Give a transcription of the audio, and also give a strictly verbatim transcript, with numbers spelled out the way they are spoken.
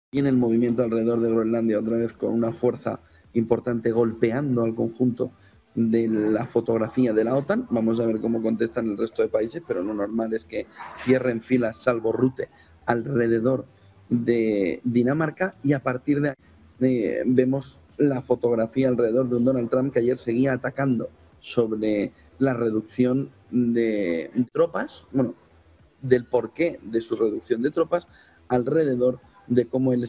Viene el movimiento alrededor de Groenlandia otra vez con una fuerza importante golpeando al conjunto de la fotografía de la OTAN. Vamos a ver cómo contestan el resto de países, pero lo normal es que cierren filas, salvo Rute, alrededor de Dinamarca, y a partir de ahí eh, vemos la fotografía alrededor de un Donald Trump que ayer seguía atacando sobre la reducción de tropas, bueno, del porqué de su reducción de tropas, alrededor de cómo él